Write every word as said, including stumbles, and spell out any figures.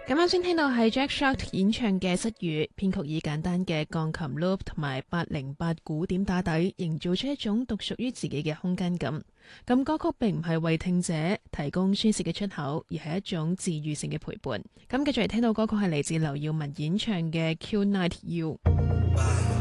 咁啱先聽到係 Jack Shark 演唱嘅《失語》，編曲以簡單嘅鋼琴 loop 同埋八零八鼓點打底，營造出一種獨屬於自己嘅空間感。咁歌曲並唔係為聽者提供宣泄嘅出口，而係一種治癒性嘅陪伴。咁繼續嚟聽到歌曲係嚟自劉耀文演唱嘅《Q Night You》。